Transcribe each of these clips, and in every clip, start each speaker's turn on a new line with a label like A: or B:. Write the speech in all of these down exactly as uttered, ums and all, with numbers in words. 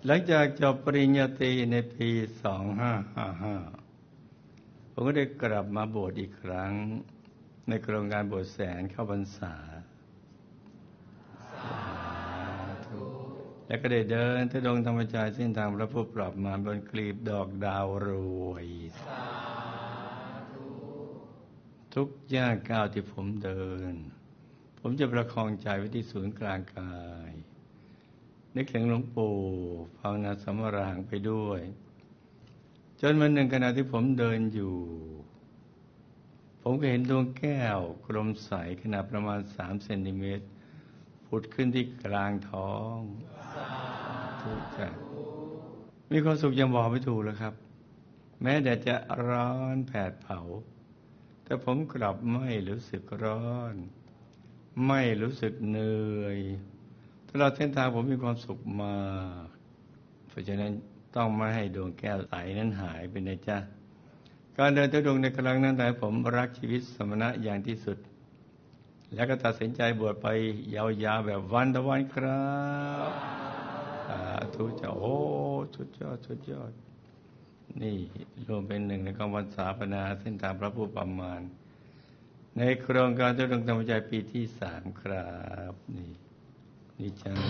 A: หลังจากจบปริญญาตรีในปีสองห้าห้าห้าผมก็ได้กลับมาบวชอีกครั้งในโครงการบวชแสนเข้าพรรษาและก็ได้เดินทุดงค์ธรรมชาติเส้นทางพระผู้ปรับมารบนกลีบดอกดาวรวยทุกย่างก้าวที่ผมเดินผมจะประคองใจไว้ที่ศูนย์กลางกายนึกถึงหลวงปู่ภาวนาสัมมาราหังไปด้วยจนวันหนึ่งขณะที่ผมเดินอยู่ผมก็เห็นดวงแก้วกลมใสขนาดประมาณสามเซนติเมตรผุดขึ้นที่กลางท้องทุกใจมีความสุขยังบอกไม่ถูกเลยครับแม้แดดจะร้อนแผดเผาแต่ผมกลับไม่รู้สึกร้อนไม่รู้สึกเหนื่อยตลอดเส้นทางผมมีความสุขมากเพราะฉะนั้นต้องไม่ให้ดวงแก้วใสนั้นหายไปนะจ๊ะการเดินทุดงค์ในครั้งนั้นทำให้ผมรักชีวิตสมณะอย่างที่สุดแล้วก็ตัดสินใจบวชไปยาวๆแบบวันต่อวันครับทุกเจ้าโอ้สุดยอดสุดยอดนี่รวมเป็นหนึ่งในกองวันสาปนาเส้นทางพระผู้ประมาณในโครงการทุดงค์ธรรมจักรปีที่สามครับนี่นี่จ้า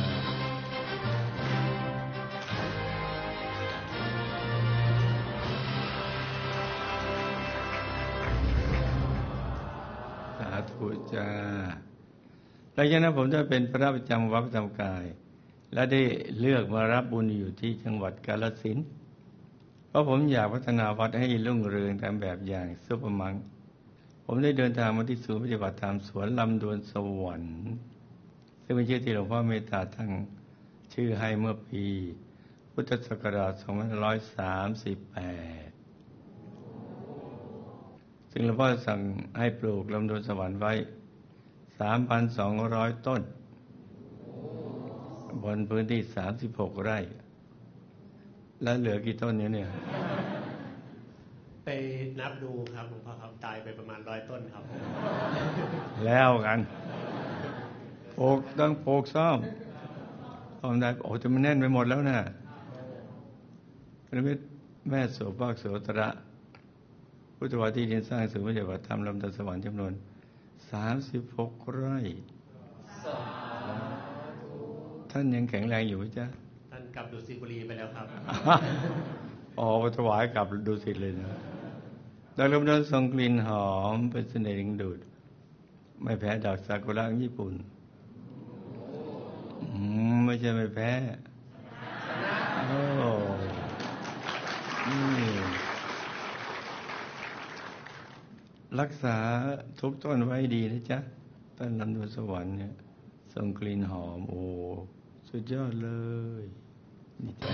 A: สาธุจ้าหลังจากนั้นผมได้เป็นพระประจำวัดพระธรรมกายและได้เลือกมารับบุญอยู่ที่จังหวัดกาฬสินธุ์เพราะผมอยากพัฒนาวัดให้รุ่งเรืองตามแบบอย่างซุปมังผมได้เดินทางมาที่ศูนย์ปฏิบัติธรรมสวนลำดวนสวรรค์ซึ่งเป็นชื่อที่หลวงพ่อเมตตาตั้งชื่อให้เมื่อปีพุทธศักราชสองพันห้าร้อยสามสิบแปดซึ่งหลวงพ่อสั่งให้ปลูกลำดวนสวรรค์ไว้ สามพันสองร้อย ต้นบนพื้นที่สามสิบหกไร่แล้วเหลือกี่ต้นเนี่ยเนี่ย
B: ไปนับดูครับหลวงพ่อครับตายไปประมาณร้อยต้นครับ
A: แล้วกันปลูกต้องปลูกซ่อมซ่อมได้โอ้แต่มันแน่นไปหมดแล้วนะพระมิตรแม่โสภาคโสตระพุทธวาทีดินสร้างศูนย์ปฏิบัติธรรมลำดวนสวรรค์จำนวนสามสิบหกไร่ท่านยังแข็งแรงอยู่ไหมจ๊ะ
B: ท่านกลับดุสิตบุรีไปแล้วครับ
A: อ๋อถวายกลับดุสิตเลยนะดอกลำดวนส่งกลิ่นหอมเป็นเสน่ห์ดึงดูดไม่แพ้ดอกซากุระญี่ปุ่นไม่ใช่ไม่แพ้โอ้รักษาทุกต้นไว้ดีนะจ๊ะต้นลำดวนสวรรค์เนี่ยส่งกลิ่นหอมโอ้สุดยอดเลยนี่จ้ะ